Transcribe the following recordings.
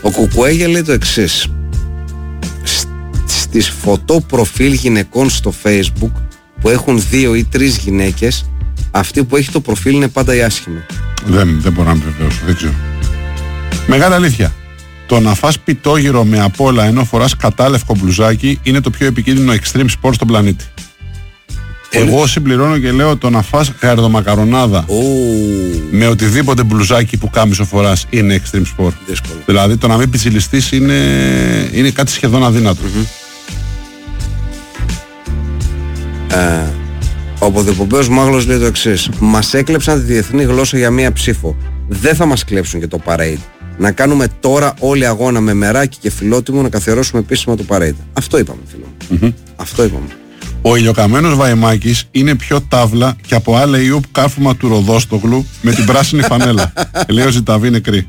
Ο Κουκουέγια λέει το εξής: στις φωτό προφίλ γυναικών στο Facebook που έχουν 2 ή 3 γυναίκες, αυτή που έχει το προφίλ είναι πάντα η άσχημη. Δεν μπορώ να βεβαιώσω, δεν ξέρω. Μεγάλη αλήθεια. Το να φας πιτόγυρο με απόλα ενώ φοράς κατάλευκο μπλουζάκι είναι το πιο επικίνδυνο extreme sport στον πλανήτη. Εγώ συμπληρώνω και λέω το να φας γαρδομακαρονάδα με οτιδήποτε μπλουζάκι που κάμισο φοράς είναι extreme sport. Δύσκολο. Δηλαδή το να μην πιτσιλιστείς είναι κάτι σχεδόν αδύνατο. Ο Ποδεποπέος Μάγλος λέει το εξής: μας έκλεψαν τη διεθνή γλώσσα για μία ψήφο. Δεν θα μας κλέψουν και το parade. Να κάνουμε τώρα όλοι αγώνα με μεράκι και φιλότιμο να καθιερώσουμε επίσημα το parade. Αυτό είπαμε, φίλο μου. Αυτό είπαμε. Ο ηλιοκαμένος Βαϊμάκης είναι πιο τάβλα και από άλλα Ιουπ κάρφωμα του Ροδόστογλου με την πράσινη φανέλα. Λέει ο Ζηταβή νεκρή.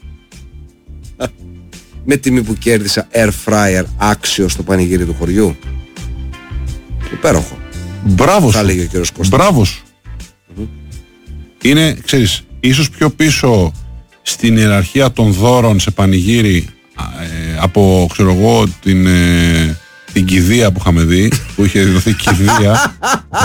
Με τιμή που κέρδισα air fryer άξιο στο πανηγύρι του χωριού. Υπέροχο. Μπράβο Θα σου. λέγει ο κύριος Κώστας. Μπράβο σου. Είναι, ξέρεις, ίσως πιο πίσω στην ιεραρχία των δώρων σε πανηγύρι από, ξέρω εγώ, την κηδεία που είχαμε δει, που είχε δοθεί κηδεία,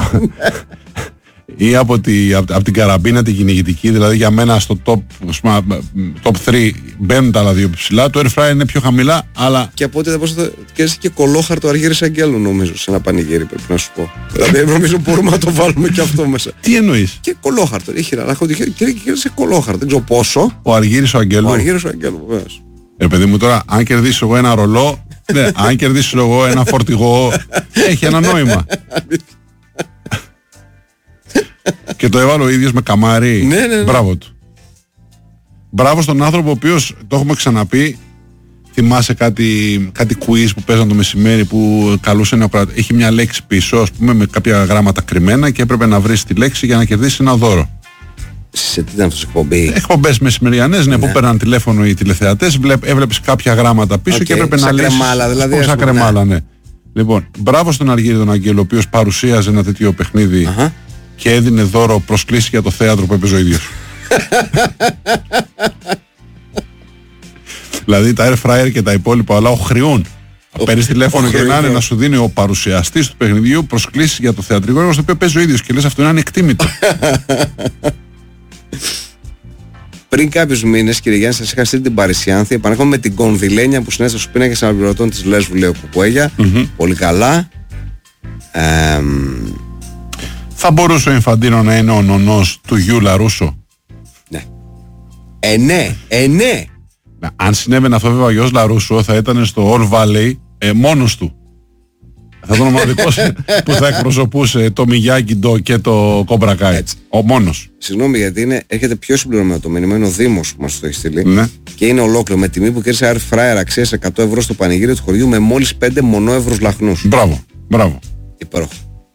ή από την καραμπίνα την κυνηγητική. Δηλαδή για μένα στο top 3 μπαίνουν τα άλλα δύο ψηλά. Το air fryer είναι πιο χαμηλά, αλλά Και από ό,τι δεν μπορούσα και κολόχαρτο Αργύρης Αγγέλου, νομίζω, σε ένα πανηγύρι, πρέπει να σου πω. Δηλαδή νομίζω μπορούμε να το βάλουμε και αυτό μέσα. τι εννοείς? Και κολόχαρτο. Είχε να έχω τυχαίο και σε κολόχαρτο. Δεν ξέρω πόσο. Ο Αργύρης ο Αγγέλου. Ο Αργύρης Αγγέλου, βεβαίως. Παιδί μου, τώρα, αν κερδίσω εγώ ένα ρολό, ναι, αν κερδίσω εγώ ένα φορτηγό, έχει ένα νόημα. Και το έβαλε ο ίδιος με καμάρι. Ναι. Μπράβο του. Μπράβο στον άνθρωπο ο οποίος, το έχουμε ξαναπεί, θυμάσαι κάτι quiz που παίζαν το μεσημέρι που καλούσε ένα πράγμα. Έχει μια λέξη πίσω, ας πούμε, με κάποια γράμματα κρυμμένα και έπρεπε να βρεις τη λέξη για να κερδίσεις ένα δώρο. Σε τι ήταν αυτό εκπομπή? Εκπομπές μεσημεριανές, ναι, που παίρναν τηλέφωνο οι τηλεθεατές, έβλεπες κάποια γράμματα πίσω και έπρεπε να λύσεις. Κρεμάλα, δηλαδή. Σαν κρεμάλα, ναι. Λοιπόν, μπράβο στον Αργύρη τον Αγγέλο, ο οποίος παρουσίαζε ένα τέτοιο παιχνίδι και έδινε δώρο προσκλήσεις για το θέατρο που έπαιζε ο ίδιος. Δηλαδή τα air fryer και τα υπόλοιπα αλλά οχρεούν. Παίρνεις τηλέφωνο και να σου δίνει ο παρουσιαστής του παιχνιδιού προσκλήσεις για το θεατρικό έργο στο οποίο παίζει ο ίδιος και λες αυτό είναι ανεκτήμητο. Πριν κάποιους μήνες, κύριε Γιάννη, σας είχα στείλει την Παρισιάνθη. Επανέρχομαι με την κονδυλένια που συνέστησε στους πίνακες αναπληρωτών της Λέσβου, λέει ο Κουκουέγια. Πολύ καλά. Θα μπορούσε ο Ινφαντίνο να είναι ο νονός του Γιου Λαρούσο? Ναι. Ναι. Αν συνέβαινε αυτό βέβαια ο γιος Λαρούσο θα ήταν στο All Valley μόνος του. Θα ήταν ο μοναδικός που θα εκπροσωπούσε το Μιγιάκι Ντο και το Κόμπρα Κάι. Ο μόνος. Συγγνώμη γιατί έρχεται πιο συμπληρωμένο το μήνυμα. Είναι ο Δήμος που μας το έχει στείλει. Ναι. Και είναι ολόκληρο με τιμή που κέρδισε air fryer αξίας 100 ευρώ στο πανηγύρι του χωριού με μόλις 5 μονόευρους λαχνούς. Μπράβο. Υπέροχο.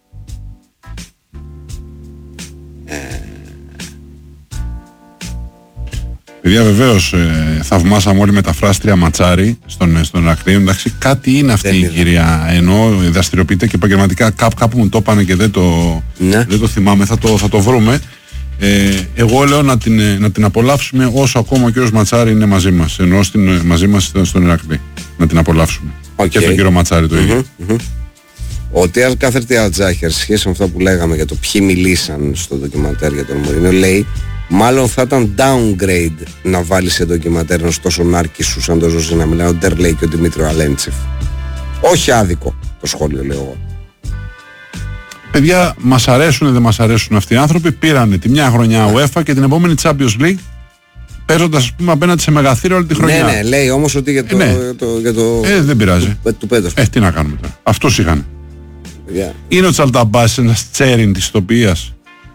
Παιδιά, βεβαίως θαυμάσαμε όλοι μεταφράστρια Ματσάρη στον Ηρακλείο. Εντάξει, κάτι είναι αυτή η κυρία. Ενώ δραστηριοποιείται και επαγγελματικά. Κάπου μου το είπανε και δεν το θυμάμαι. Θα το βρούμε. Εγώ λέω να την απολαύσουμε όσο ακόμα ο κύριος Ματσάρη είναι μαζί μας. Ενώ μαζί μας στον Ηρακλή. Να την απολαύσουμε. Και τον κύριο Ματσάρη το ίδιο. Ο Τιάζ Κάθερτη Ατζάχερ, σχέση με αυτά που λέγαμε για το ποιοι μιλήσαν στο ντοκιμαντέρ για τον Μωρίνιο, λέει μάλλον θα ήταν downgrade να βάλει σε ντοκιμαντέρ ενός τόσο νάρκη σου σαν το Ζωζή να μιλάει ο Ντερλέι και ο Δημήτριο Αλέντσεφ. Όχι άδικο το σχόλιο, λέω εγώ. Παιδιά, μας αρέσουν ή δεν μας αρέσουν αυτοί οι άνθρωποι. Πήρανε τη μια χρονιά UEFA και την επόμενη Champions League παίζοντας, ας πούμε, απέναντι σε μεγαθύρια όλη τη χρονιά. Ναι, λέει όμως ότι για το δεν πειράζει. Του Πέτρος. Τι να κάνουμε τώρα. Αυτούς είχαν. Yeah. Είναι ο Τσαλταμπάς ένας τσέριν της ηθοποιίας?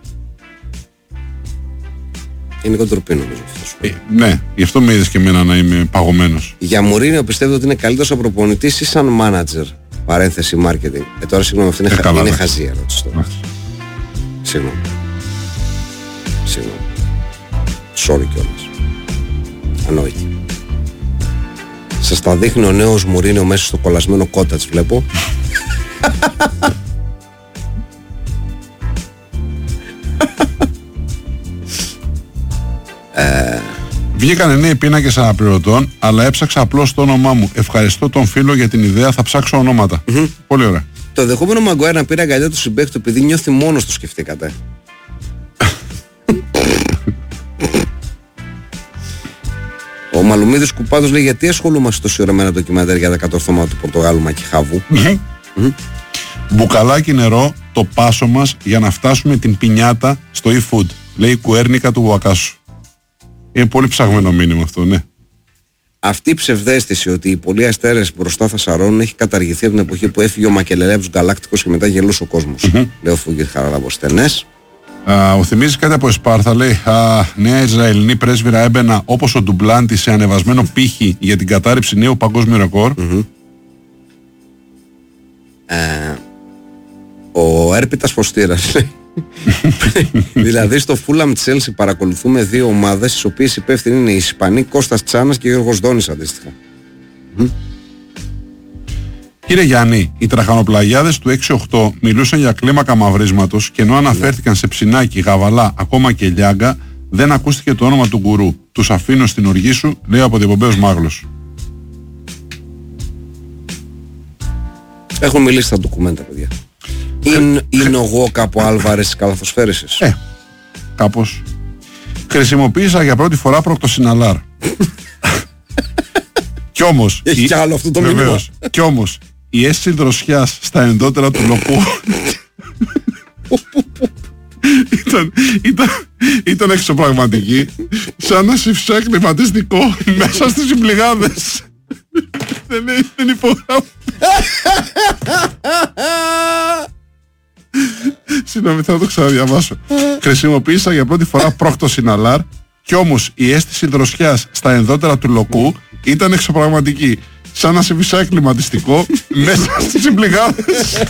Είναι κοντροπή νομίζω αυτός. Ναι, γι' αυτό με είδες και εμένα να είμαι παγωμένος. Για Μουρίνιο πιστεύετε ότι είναι καλύτερος από προπονητής ή σαν manager? Παρένθεση marketing. Τώρα συγγνώμη, αυτή είναι χαζή ερώτηση τώρα. Συγγνώμη. Sorry κιόλας. Ανόητη. Σας τα δείχνει ο νέος Μουρίνιο μέσα στο κολλασμένο κότατς, βλέπω. Βγήκανε νέοι πίνακες αναπληρωτών, αλλά έψαξα απλώς το όνομά μου. Ευχαριστώ τον φίλο για την ιδέα, θα ψάξω ονόματα. Πολύ ωραία. Το δεχόμενο Μαγκουάιρ να πήρε αγκαλιά του συμπαίχτη επειδή νιώθει μόνος το σκεφτήκατε. Ο Μαλουμίδης Κουπάδος λέει: γιατί ασχολούμαστε τόση ώρα με ένα ντοκιμαντέρ για τα κατορθώματα του Πορτογάλου Μακιχάβου. Μπουκαλάκι νερό, το πάσο μας για να φτάσουμε την πινιάτα στο e-food. Λέει η Κουέρνικα του Βουακάσου. Είναι πολύ ψαγμένο μήνυμα αυτό, ναι. Αυτή η ψευδαίσθηση ότι οι πολλοί αστέρες μπροστά θα σαρώνουν έχει καταργηθεί από την εποχή που έφυγε ο Μακελελέ από τους Γκαλάκτικους και μετά γελούσε ο κόσμος. Λέει ο Φούγκερ Χαραλαμποσθενές. Ο θυμίζει κάτι από Εσπάρθα, λέει: νέα Ισραηλινή πρέσβυρα έμπαινα όπως ο Ντουμπλάντη σε ανεβασμένο πύχη για την κατάρριψη νέου παγκόσμιου ρεκόρ. Ο Έρπιτας Φωστήρας λέει. Δηλαδή στο Fulham Chelsea παρακολουθούμε δύο ομάδες στις οποίες υπεύθυνοι είναι οι Ισπανοί Κώστας Τσάνας και Γιώργος Δόνης αντίστοιχα. Κύριε Γιάννη, οι τραχανοπλαγιάδες του 6-8 μιλούσαν για κλίμακα μαυρίσματος και ενώ αναφέρθηκαν σε Ψινάκι, Γαβαλά, ακόμα και Λιάγκα, δεν ακούστηκε το όνομα του γκουρού. Τους αφήνω στην οργή σου, λέει ο αποδιοπομπαίος Μάγλος. Έχουν μιλήσει στα ντοκουμέντα, παιδιά. Είναι εγώ κάπου Άλβαρες της καλαθοσφαίρισης. Κάπως. Χρησιμοποίησα για πρώτη φορά προκτοσιναλάρ. Κι όμως. Έχει κι άλλο αυτό το μήνυμα. Κι όμως η αίσθηση δροσιάς στα ενδότερα του λοκού ήταν εξωπραγματική, σαν να συμφσά κλιματιστικό μέσα στις συμπληγάδες. Δεν υπογράφω. Συγγνώμη, θα το ξαναδιαβάσω. Χρησιμοποίησα για πρώτη φορά πρόκτοσιναλάρ, κι όμως η αίσθηση δροσιάς στα ενδότερα του λοκού ήταν εξωπραγματική, σαν να σε φυσάει κλιματιστικό μέσα στις συμπληγάδες.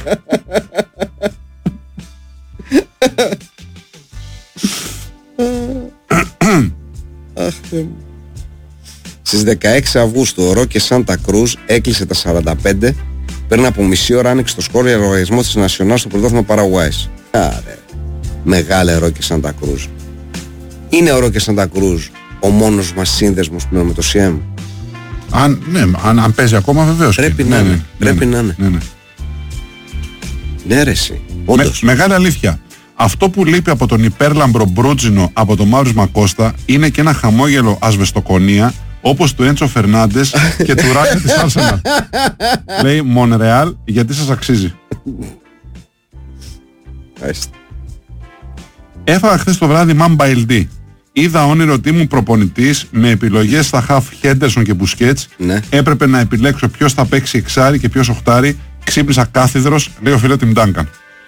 Στις 16 Αυγούστου ο Ρόκε Σάντα Κρούζ έκλεισε τα 45. Πριν από μισή ώρα άνοιξε το σκόρ για λογαριασμό της Νασιονάλ στο πρωτάθλημα Παραγουάης. Άρε, μεγάλε Ρόκε Σάντα Κρούζ. Είναι ο Ρόκε Σάντα Κρούζ ο μόνος μας σύνδεσμος πλέον με το CM? Αν παίζει ακόμα βεβαίως. Πρέπει να είναι. Πρέπει να είναι. Ναι ρε εσύ. Μεγάλη αλήθεια. Αυτό που λείπει από τον υπέρλαμπρο Μπρούτζινο από το μαύρισμα Κώστα είναι και ένα χαμόγελο ασβεστοκονία όπως του Έντσο Φερνάντες και του Ράκα της Άρσεναλ. Λέει Μονρεάλ γιατί σας αξίζει. Έφαγα χθες το βράδυ Μάμπα LD. Είδα όνειρο ότι ήμουν προπονητής με επιλογές στα χαφ Χέντερσον και Μπουσκέτς. Έπρεπε να επιλέξω ποιος θα παίξει εξάρι και ποιος οχτάρι. Ξύπνησα κάθιδρος, λέει ο φίλο Τιμ Ντάνκαν.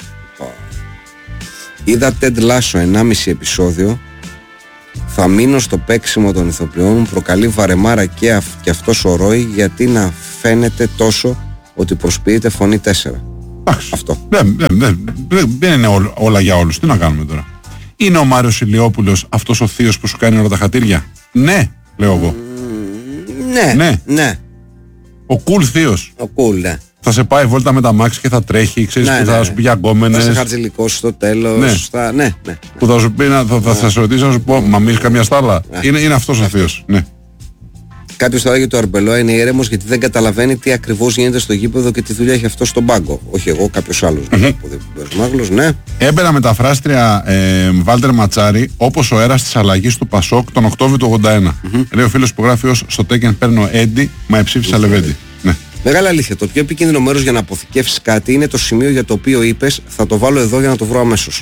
Είδα Τεντ Λάσο 1,5 επεισόδιο. Θα μείνω στο παίξιμο των ηθοποιών μου. Προκαλεί βαρεμάρα και αυτός ο Ρόι, γιατί να φαίνεται τόσο ότι προσποιείται φωνή 4. Αυτό. Δεν είναι όλα για όλους. Τι να κάνουμε τώρα. Είναι ο Μάριος Ηλιόπουλος αυτός ο θείος που σου κάνει όλα τα χατήρια? Ναι, λέω εγώ. Ναι. Ο cool θείος. Ο cool, ναι. Θα σε πάει βόλτα με τα μάξι και θα τρέχει, ξέρεις, που θα σου πει για γκόμενες. Θα σε χαρτζηλικώσει στο τέλος. Ναι. Που θα σου πει, θα σε ρωτήσει να σου πω, μα μίλεις καμιά στάλα. Είναι αυτός ο θείος, ναι. Κάποιος θα λέγει το Αρμπελό είναι ήρεμος γιατί δεν καταλαβαίνει τι ακριβώς γίνεται στο γήπεδο και τι δουλειά έχει αυτό στον πάγκο. Όχι εγώ, κάποιος άλλος. Ναι. Έμπαινα μεταφράστρια Βάλτερ Ματσάρη, όπως ο αέρας της αλλαγής του Πασόκ τον Οκτώβριο του 81. Λέει ο φίλος που γράφει ως στο Τέκεν παίρνω Έντι, μα εψήφισα Λεβέντι. Ναι. Μεγάλη αλήθεια. Το πιο επικίνδυνο μέρος για να αποθηκεύσεις κάτι είναι το σημείο για το οποίο είπες θα το βάλω εδώ για να το βρω αμέσως.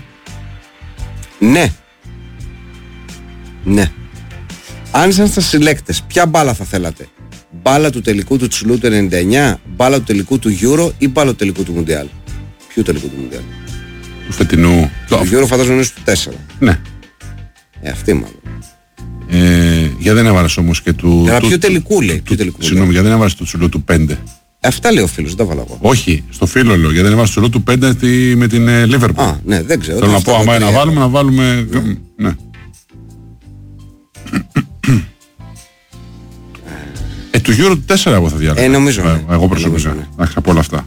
Ναι. Αν ήσασταν συλλέκτες, ποια μπάλα θα θέλατε? Μπάλα του τελικού του Τσουλού του 99, μπάλα του τελικού του Euro ή μπάλα του τελικού του Μουντιάλ? Ποιο τελικού του Μουντιάλ? Του φετινού. Το Euro φαντάζομαι είναι στο 4. Ναι. Αυτή μάλλον. Για δεν έβαλες όμως και του... Ποιο τελικού λέει? Συγγνώμη, για δεν έβαλες του Τσουλού του 5. Αυτά λέει ο φίλος, δεν τα βάλα εγώ. Όχι, στο φίλο λέω, γιατί δεν έβαλες του Τσουλού του 5 με την Liverpool. Α, ναι, δεν ξέρω. Θέλω να πω, άμα να βάλουμε... Ναι. Του Euro του 4 εγώ θα διάλεγα. Νομίζω. Εγώ προσωπικά. Από όλα αυτά.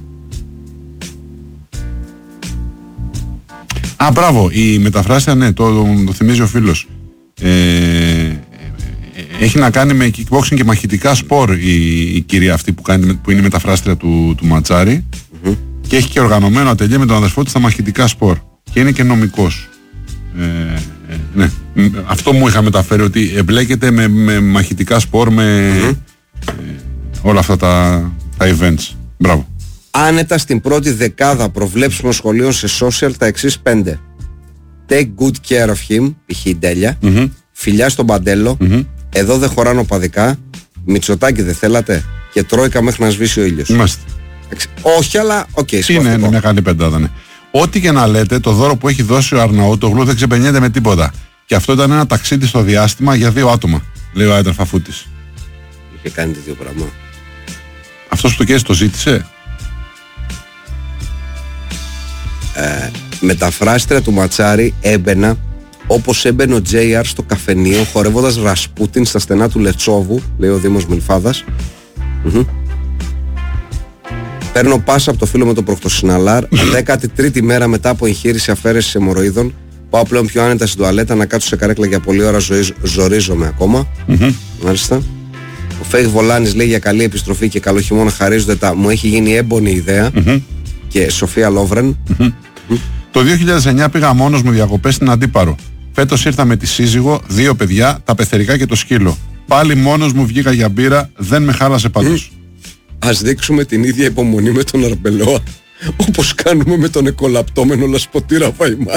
Μπράβο, η μεταφράστρια, ναι, το θυμίζει ο φίλος. Έχει να κάνει με kickboxing και μαχητικά σπορ η κυρία αυτή που είναι η μεταφράστρια του Ματσάρη, και έχει και οργανωμένο ατελιέ με τον αδερφό της στα μαχητικά σπορ και είναι και νομικός. Ναι. Αυτό μου είχα μεταφέρει, ότι εμπλέκεται με μαχητικά σπορ, με όλα αυτά τα events. Μπράβο. Άνετα στην πρώτη δεκάδα προβλέψιμων σχολείων σε social τα εξής 5. Take good care of him, π.χ. η Ντέλια. Φιλιά στον Παντέλο. Εδώ δεν χωράνε οπαδικά. Μητσοτάκη δεν θέλατε. Και Τρόικα μέχρι να σβήσει ο ήλιος. Είμαστε. Όχι, αλλά οκ, είναι μεγάλη πεντάδα, ναι. Ό,τι και να λέτε, το δώρο που έχει δώσει ο Αρναούτογλου δεν ξεπενιέται με τίποτα. Και αυτό ήταν ένα ταξίδι στο διάστημα για 2 άτομα, λέει ο Άιτερ Φαφούτης. Είχε κάνει δύο πράγματα. Αυτός που το καίει το ζήτησε. Μεταφράστρια του Ματσάρη έμπαινα όπως έμπαινε ο JR στο καφενείο χορεύοντας Ρασπούτιν στα στενά του Λετσόβου, λέει ο Δήμος Μιλφάδας. Παίρνω πάσα από το φίλο με το Προκτοσυναλάρ. 13η μέρα μετά από εγχείρηση αφαίρεσης αιμορροίδων. Πάω πλέον πιο άνετα στην τουαλέτα να κάτσω σε καρέκλα για πολλή ώρα, ζορίζομαι ακόμα. Μάλιστα. Ο Φέιχ Βολάνης λέει για καλή επιστροφή και καλό χειμώνα χαρίζονται τα μου έχει γίνει έμπονη ιδέα. Και Σοφία Λόβρεν. Το 2009 πήγα μόνος μου διακοπές στην Αντίπαρο. Φέτος ήρθα με τη σύζυγο, 2 παιδιά, τα πεθερικά και το σκύλο. Πάλι μόνος μου βγήκα για μπύρα, δεν με χάλασε παντός. Ας δείξουμε την ίδια υπομονή με τον Αρμπελόα όπως κάνουμε με τον εκολαπτώμενο Λασποτήρα Βαϊμάρη.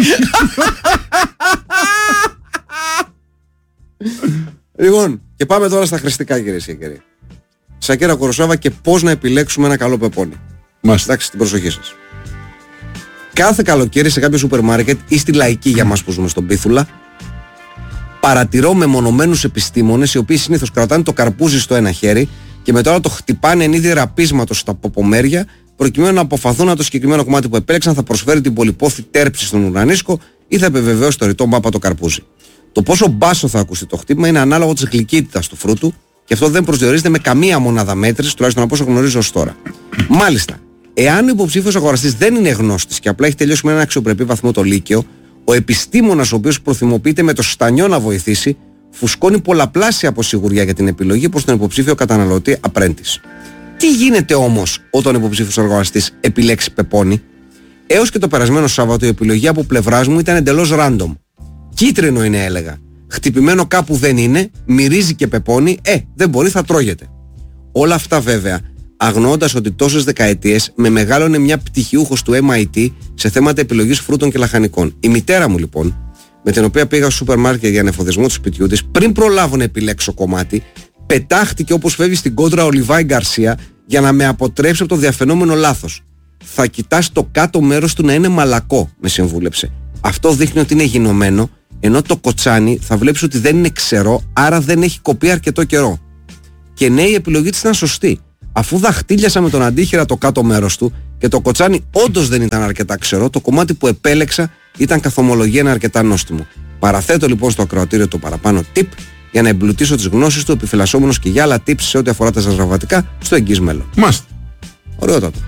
Λοιπόν, και πάμε τώρα στα χρηστικά, κυρίες και κύριοι. Σακέρα Κοροσάβα και πώς να επιλέξουμε ένα καλό πεπόνι. Εντάξει, την προσοχή σας. Κάθε καλοκαίρι σε κάποιο σούπερ μάρκετ ή στη Λαϊκή για μας που ζούμε στον Πίθουλα, παρατηρώ μεμονωμένους επιστήμονες οι οποίοι συνήθως κρατάνε το καρπούζι στο ένα χέρι και μετά να το χτυπάνε εν είδη ραπίσματος στα ποπομέρια, προκειμένου να αποφαθούν αν το συγκεκριμένο κομμάτι που επέλεξαν θα προσφέρει την πολυπόθη τέρψη στον ουρανίσκο ή θα επιβεβαιώσει το ρητό μπάπα το καρπούζι. Το πόσο μπάσο θα ακουστεί το χτύπημα είναι ανάλογο της γλυκύτητας του φρούτου και αυτό δεν προσδιορίζεται με καμία μονάδα μέτρησης, τουλάχιστον από όσο γνωρίζω ως τώρα. Μάλιστα, εάν ο υποψήφιος αγοραστής δεν είναι γνώστης και απλά έχει τελειώσει με έναν αξιοπρεπή βαθμό το Λύκειο, ο επιστήμονας ο οποίος προθυμοποιείται με το στανιό να βοηθήσει, φουσκώνει πολλαπλάσια από σιγουριά για την επιλογή προς τον υποψήφιο καταναλωτή απρέντης. Τι γίνεται όμως όταν ο υποψήφιος αγοραστής επιλέξει πεπόνι? Έως και το περασμένο Σάββατο η επιλογή από πλευράς μου ήταν εντελώς random. Κίτρινο είναι, έλεγα. Χτυπημένο κάπου δεν είναι, μυρίζει και πεπόνι, δεν μπορεί, θα τρώγεται. Όλα αυτά βέβαια αγνοώντας ότι τόσες δεκαετίες με μεγάλωνε μια πτυχιούχος του MIT σε θέματα επιλογής φρούτων και λαχανικών. Η μητέρα μου λοιπόν, με την οποία πήγα στο σούπερ μάρκετ για ανεφοδιασμό του σπιτιού της, πριν προλάβω να επιλέξω κομμάτι, πετάχτηκε όπως φεύγει στην κόντρα ο Λιβάη Γκαρσία για να με αποτρέψει από το διαφαινόμενο λάθος. Θα κοιτάς το κάτω μέρος του να είναι μαλακό, με συμβούλεψε. Αυτό δείχνει ότι είναι γινωμένο, ενώ το κοτσάνι θα βλέπεις ότι δεν είναι ξερό, άρα δεν έχει κοπεί αρκετό καιρό. Και ναι, η επιλογή της ήταν σωστή. Αφού δαχτύλιασα με τον αντίχειρα το κάτω μέρος του και το κοτσάνι όντως δεν ήταν αρκετά ξερό, το κομμάτι που επέλεξα ήταν καθ' ομολογία ένα αρκετά νόστιμο. Παραθέτω λοιπόν στο ακροατήριο το παραπάνω tip για να εμπλουτίσω τις γνώσεις του, επιφυλασσόμενος και για άλλα tips σε ό,τι αφορά τα ζαχαροβατικά στο εγγύς μέλλον. Μάλιστα. Ωραιότατο.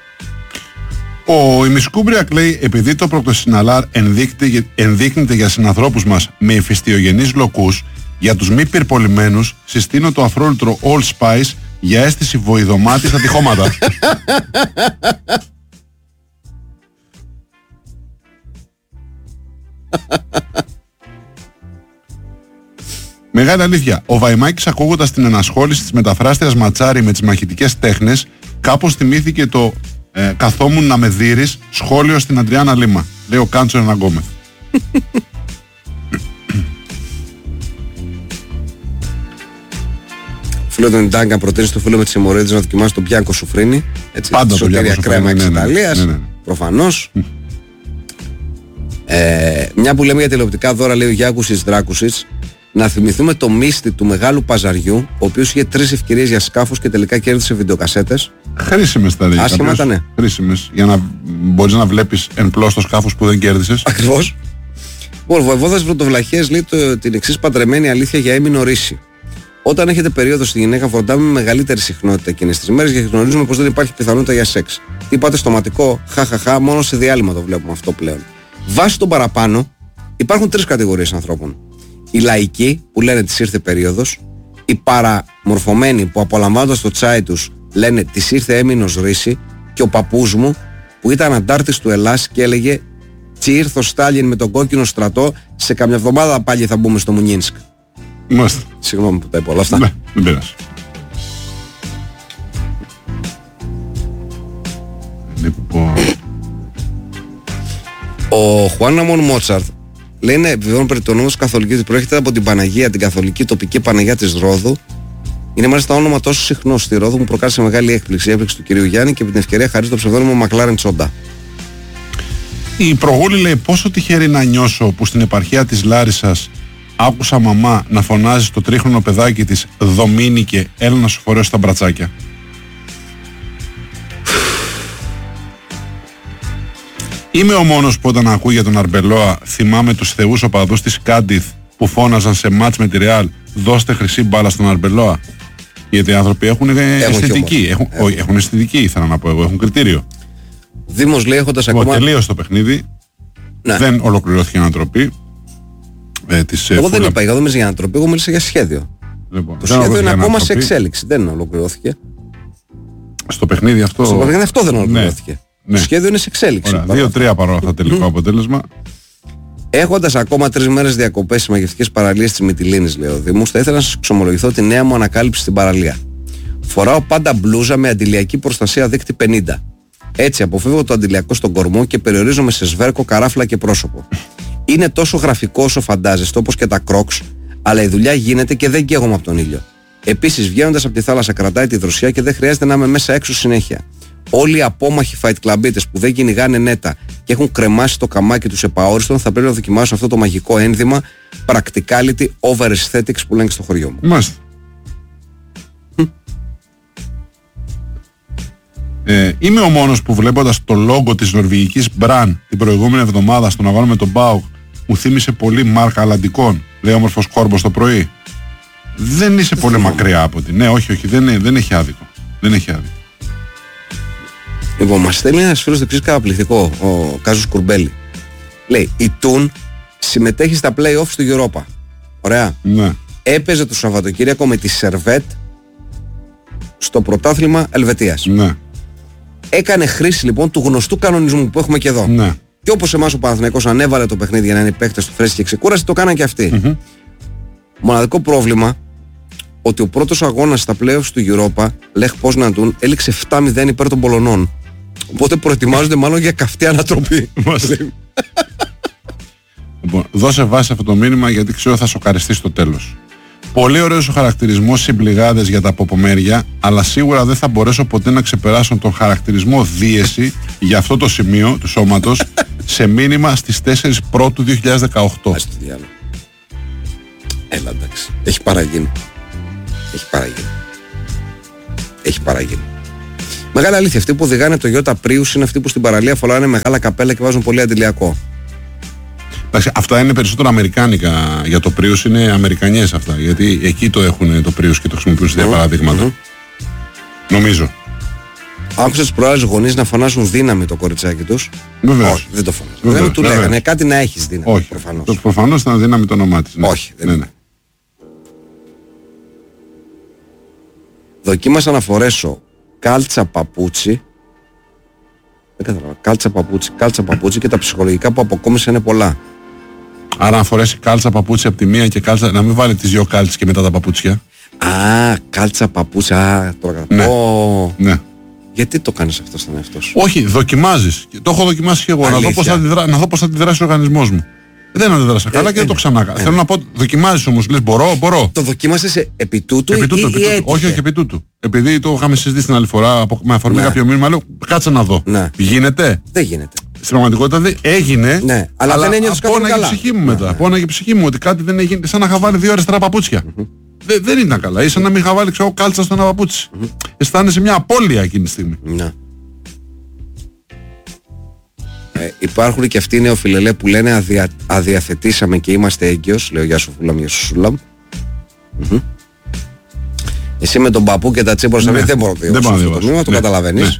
Ο Ημισκούμπριακ λέει, επειδή το Προκτοσυναλάρ ενδείκνυται για συνανθρώπους μας με ηφαιστειογενείς λοκούς, για τους μη πυρπολιμένους συστήνω το αφρόλυτρο All Spice για αίσθηση βοηδομάτη στα τυχώματα. Μεγάλη αλήθεια. Ο Βαϊμάκης, ακούγοντας την ενασχόληση της μεταφράστριας Ματσάρη με τις μαχητικές τέχνες, κάπως θυμήθηκε το «καθόμουν να με δείρεις» σχόλιο στην Αντριάννα Λίμα. Λέει ο Κάντσο Εναγκόμεθ. Φίλο τον Ιντάγκα προτείνει στο φίλο με τις αιμορροίδες να δοκιμάσει τον Μπιάνκο Σουφρίνη. Έτσι, πάντα το Μπιάνκο κρέμα της Ιταλίας. Προφανώς. Μια που λέμε για τηλεοπτικά δώρα, λέει ο Γιάκουσης Δράκουσης, να θυμηθούμε το μύστη του μεγάλου παζαριού, ο οποίος είχε 3 ευκαιρίες για σκάφος και τελικά κέρδισε βιντεοκασέτες. Χρήσιμες τα δίκαια. Άσχημα ήταν, ναι. Χρήσιμες, για να μπορείς να βλέπεις εν πλώς το σκάφος που δεν κέρδισες. Ακριβώς. Ο Βοηβόδας Βροντοβλαχίας λέει την εξής παντρεμένη αλήθεια για έμεινο ρίση. Όταν έχετε περίοδο στη γυναίκα, φροντάμε με μεγαλύτερη συχνότητα εκείνες τις μέρες γιατί γνωρίζουμε πως δεν υπάρχει πιθανότητα για σεξ. Τι είπατε στοματικό, χαχαχά, μόνο σε διάλειμμα το βλέπουμε αυτό πλέον. Βάσει των παραπάνω, υπάρχουν 3 κατηγορίες ανθρώπων. Οι λαϊκοί που λένε της ήρθε περίοδος, οι παραμορφωμένοι που απολαμβάνοντας το τσάι τους λένε της ήρθε έμεινος ρίση, και ο παππούς μου που ήταν αντάρτης του Ελλάς και έλεγε «Τσι ήρθε ο Στάλιν με τον κόκκινο στρατό, σε καμιά εβδομάδα πάλι θα μπούμε στο Μουνίνσκ». Μάλιστα. Συγγνώμη που τα είπα όλα αυτά. Ναι, δεν πειράζει. Ο Χουάν Ραμόν Μότσαρτ λέει να επιβεβαιώνει περί το νόμος καθολική ότι προέρχεται από την Παναγία, την καθολική τοπική Παναγία της Ρόδου. Είναι μάλιστα όνομα τόσο συχνό στη Ρόδου που προκάλεσε μεγάλη έκπληξη. Η έπληξη του κυρίου Γιάννη και με την ευκαιρία χαρίζει το ψευδόνυμο Μακλάρεν Τσόντα. Η Προγούλη λέει πόσο τυχερή να νιώσω που στην επαρχία της Λάρισσας άκουσα μαμά να φωνάζει στο τρίχρονο παιδάκι της «Δομήνικε, έλα να σου φορέσω τα μπρατσάκια». Είμαι ο μόνος που όταν ακούω για τον Αρμπελόα θυμάμαι τους θεούς οπαδούς της Κάντιθ που φώναζαν σε μάτς με τη Ρεάλ «Δώστε χρυσή μπάλα στον Αρμπελόα». Γιατί οι άνθρωποι έχουν αισθητική. Έχουν αισθητική, ήθελα να πω εγώ, έχουν κριτήριο. Δήμος λέει έχοντας ακόμα... Τελείωσε το παιχνίδι. Ναι. Δεν ολοκληρώθηκε η ανατροπή. Εγώ δεν είπα, εγώ δεν μίλησα για ανατροπή, εγώ μίλησα για σχέδιο. Λοιπόν, το σχέδιο είναι ακόμα σε εξέλιξη, δεν ολοκληρώθηκε. Στο παιχνίδι αυτό... Στο παιχνίδι αυτό δεν ολοκληρώθηκε. Ναι. Το σχέδιο είναι σε εξέλιξη. 2-3 παρόλα αυτά τελικό αποτέλεσμα. Έχοντας ακόμα 3 μέρες διακοπές στις μαγευτικές παραλίες της Μυτιλήνης, λέει ο Δήμος, θα ήθελα να σας εξομολογηθώ τη νέα μου ανακάλυψη στην παραλία. Φοράω πάντα μπλούζα με αντιλιακή προστασία δείκτη 50. Έτσι αποφεύγω το αντιλιακό στον κορμό και περιορίζομαι σε σβέρκο, καράφλα και πρόσωπο. Είναι τόσο γραφικό όσο φαντάζεστε, όπως και τα κρόξ, αλλά η δουλειά γίνεται και δεν καίγομαι από τον ήλιο. Επίσης, βγαίνοντας από τη θάλασσα κρατάει τη δροσιά και δεν χρειάζεται να είμαι μέσα έξω συνέχεια. Όλοι οι απόμαχοι fight clubίτες που δεν κυνηγάνε νέτα και έχουν κρεμάσει το καμάκι τους επαόριστον θα πρέπει να δοκιμάσουν αυτό το μαγικό ένδυμα practicality over aesthetics που λένε στο χωριό μου. Μάλιστα. Είμαι ο μόνος που βλέποντας το λόγο της νορβηγικής Μπραν την προηγούμενη εβδομάδα στον αγώνα με τον Μπάουκ μου θύμισε πολύ μάρκα Αλλαντικών, λέει όμορφος Κόρμπος το πρωί. Δεν είσαι πολύ μακριά από την. Ναι, όχι, δεν έχει άδικο. Δεν έχει άδικο. Λοιπόν, μας στέλνει ένας φίλος δεξής καταπληκτικό, ο Κάζος Κουρμπέλη. Λέει, η Τουν συμμετέχει στα play-offs του Europa. Ωραία. Ναι. Έπαιζε το Σαββατοκύριακο με τη Σερβέτ στο πρωτάθλημα Ελβετίας. Ναι. Έκανε χρήση λοιπόν του γνωστού κανονισμού που έχουμε και εδώ. Ναι. Και όπως εμάς ο Παναθηναϊκός ανέβαλε το παιχνίδι για να είναι παίκτες του φρέσκη και ξεκούραση, το κάναν και αυτοί. Mm-hmm. Μοναδικό πρόβλημα, ότι ο πρώτος αγώνας στα play-offs του Europa, Λεχ Πόσναντουν, έληξε 7-0 υπέρ των Πολωνών. Οπότε προετοιμάζονται μάλλον για καυτή ανατροπή. Λοιπόν, δώσε βάση αυτό το μήνυμα γιατί ξέρω θα σοκαριστεί στο τέλος. Πολύ ωραίος ο χαρακτηρισμός συμπληγάδες για τα αποπομέρια, αλλά σίγουρα δεν θα μπορέσω ποτέ να ξεπεράσω τον χαρακτηρισμό δίεση για αυτό το σημείο του σώματος σε μήνυμα στις 4 Πρώτου 2018. Έλα εντάξει. Έχει παραγίνει. Μεγάλη αλήθεια. Αυτοί που οδηγάνε το Toyota Prius είναι αυτοί που στην παραλία φοράνε μεγάλα καπέλα και βάζουν πολύ αντιλιακό. Εντάξει, αυτά είναι περισσότερο αμερικάνικα. Για το Prius είναι αμερικανιές αυτά. Γιατί εκεί το έχουν το Prius και το χρησιμοποιούν σε παραδείγματα. Νομίζω. Άκουσα τις προάλλες γονείς να φωνάζουν δύναμη το κοριτσάκι τους. Βεβαίως. Όχι, δεν το φωνάζουν. Δεν του λέγανε κάτι να έχεις δύναμη. Όχι. Προφανώς. Προφανώς ήταν δύναμη το όνομά της. Ναι. Όχι. Ναι. Δοκίμασα να φορέσω κάλτσα παπούτσι. Δεν καταλαβαίνω. Κάλτσα παπούτσι και τα ψυχολογικά που αποκόμισα είναι πολλά. Άρα να φορέσει κάλτσα παπούτσι από τη μία και κάλτσα. Να μην βάλει τις δύο κάλτσες και μετά τα παπούτσια. Α, κάλτσα παπούτσι. Α, τώρα ναι. Ναι. Γιατί το κάνεις αυτό στον εαυτό σου? Όχι, δοκιμάζεις. Το έχω δοκιμάσει και εγώ. Να δω πώς θα αντιδράσει ο οργανισμός μου. Δεν αντιδράσα καλά και δεν το ξανά. Θέλω να πω, δοκιμάζεις όμως, λες μπορώ. Το δοκίμασες επί τούτου ή όχι, επί τούτου. Επειδή το είχαμε συζητήσει την άλλη φορά με αφορμή κάποιο μήνυμα, λέω κάτσε να δω. Ναι. Γίνεται? Δεν γίνεται. Στην πραγματικότητα έγινε, ναι, αλλά δεν ένιωθες καθόλου καλά. Πόναγε η ψυχή μου μετά. Πόναγε η ψυχή μου ότι κάτι δεν έγινε, σαν να είχα βάλει 2 αριστερά παπούτσια. Δεν ήταν καλά. Ή σαν να μην είχα βάλει κάλτσα στο ένα παπούτσι. Αισθάνεσαι μια απώλεια εκείνη τη στιγμή. Υπάρχουν και αυτοί οι νεοφιλελέ που λένε αδιαθετήσαμε και είμαστε έγκυος. Λέω γεια σου Φούλαμ, γεια σου Σούλαμ. Εσύ με τον παππού και τα τσίπωρα δεν μπορώ να διαβάσω αυτό το μήνυμα, το καταλαβαίνεις.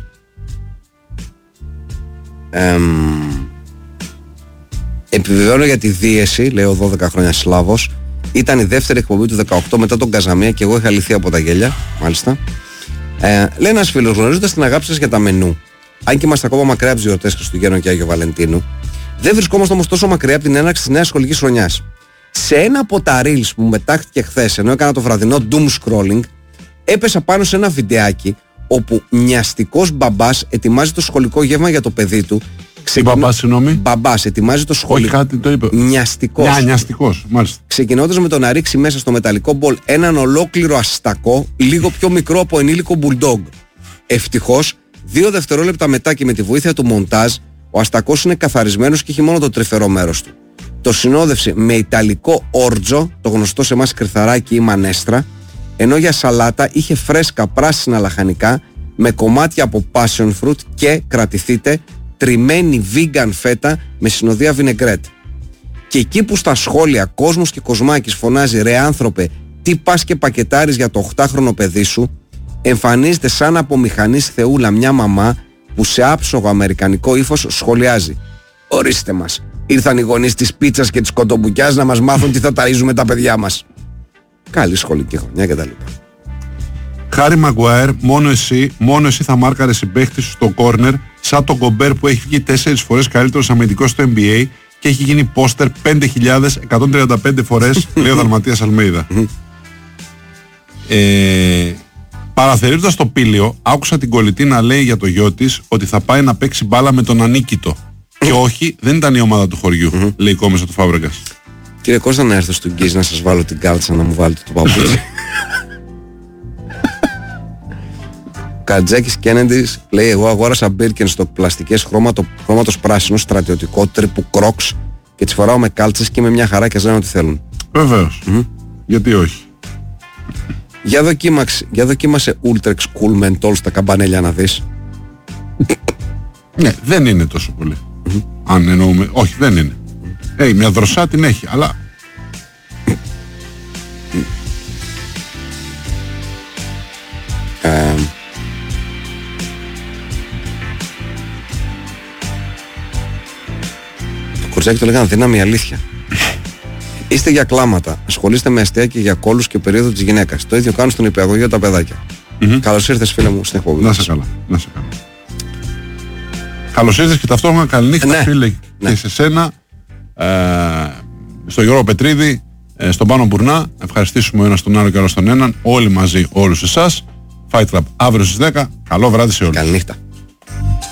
Επιβεβαιώνω για τη δίεση, λέω 12 χρόνια Σλάβος, Ήταν η δεύτερη εκπομπή του 18 μετά τον Καζαμία και εγώ είχα λυθεί από τα γέλια. Μάλιστα. Λέει ένας φίλος, γνωρίζοντας την αγάπη σας για τα μενού, αν και είμαστε ακόμα μακριά από τις γιορτές Χριστουγέννων και Άγιο Βαλεντίνου, δεν βρισκόμαστε όμως τόσο μακριά από την έναρξη της νέας σχολικής χρονιάς. Σε ένα από τα reels που μου μετάχθηκε χθες, ενώ έκανα το βραδινό doom scrolling, έπεσα πάνω σε ένα βιντεάκι όπου νοιαστικός μπαμπάς ετοιμάζει το σχολικό γεύμα για το παιδί του. Μπαμπάς, συγγνώμη. Μπαμπάς ετοιμάζει το σχολείο. Όχι, κάτι το είπε. Νοιαστικός. Νοιαστικός, μάλιστα. Ξεκινώντας με το να ρίξει μέσα στο μεταλλικό μπολ έναν ολόκληρο αστακό, λίγο πιο μικρό από ενήλικο μπουλντόγκ. Ευτυχώς, 2 δευτερόλεπτα μετά και με τη βοήθεια του μοντάζ, ο αστακός είναι καθαρισμένος και έχει μόνο το τρυφερό μέρος του. Το συνόδευσε με ιταλικό όρτζο, το γνωστό σε εμάς κρυθαράκι ή μανέστρα, ενώ για σαλάτα είχε φρέσκα πράσινα λαχανικά με κομμάτια από passion fruit και, κρατηθείτε, τριμμένη vegan φέτα με συνοδεία βινεγκρέτ. Και εκεί που στα σχόλια κόσμος και κοσμάκης φωνάζει «Ρε άνθρωπε, τι πας και πακετάρεις για το 8χρονο παιδί σου», εμφανίζεται σαν από μηχανής θεούλα μια μαμά που σε άψογο αμερικανικό ύφος σχολιάζει «Ορίστε μας, ήρθαν οι γονείς της πίτσας και της κοτομπουκιάς να μας μάθουν τι θα ταΐζουμε τα παιδιά μας». Καλή σχολική χρονιά κτλ. Χάρη Μαγκουάερ, μόνο εσύ θα μάρκαρες συμπαίχτη σου στο κόρνερ, σαν τον Κομπέρ που έχει βγει 4 φορές καλύτερος αμυντικός στο NBA και έχει γίνει πόστερ 5.135 φορές, λέει ο Δαλματίας Αλμέιδα. Παραθερίζοντας το Πήλιο, άκουσα την κολλητή να λέει για το γιο της ότι θα πάει να παίξει μπάλα με τον Ανίκητο. Και όχι, δεν ήταν η ομάδα του χωριού, λέει η κόμμεσα του Φάμπρεγκας. Κύριε Κώστα, να έρθω στον Γκίζ να σας βάλω την κάλτσα να μου βάλετε το παπούτσι. Κατζάκης Κένεντης λέει: εγώ αγόρασα Birkenstock πλαστικές χρώματος πράσινο στρατιωτικό τρίπου Crocs και τις φοράω με κάλτσες και με μια χαρά και ζάνε ό,τι θέλουν. Βεβαίως. Γιατί όχι. Για δοκίμασε Ultrex Cool Menthol στα καμπανέλια να δεις. Ναι, δεν είναι τόσο πολύ. Αν εννοούμε. Όχι, δεν είναι. Μια δροσά την έχει, αλλά. Το Κορτζάκι το λέγανε δύναμη αλήθεια. Είστε για κλάματα. Ασχολείστε με αστεία και για κόλους και περίοδο της γυναίκας. Το ίδιο κάνουν στον υπηαγωγείο τα παιδάκια. Καλώς ήρθες, φίλε μου, στην εκπομπή. Να σε καλά. Καλώς ήρθες και ταυτόχρονα καληνύχτα, φίλε, και σε σένα, στον Γιώργο Πετρίδη, στον Πάνο Μπουρνά. Ευχαριστήσουμε ο ένας τον άλλο και ο άλλος τον έναν. Όλοι μαζί, όλους εσάς. Fight Club αύριο στις 10. Καλό βράδυ σε όλους. Καληνύχτα.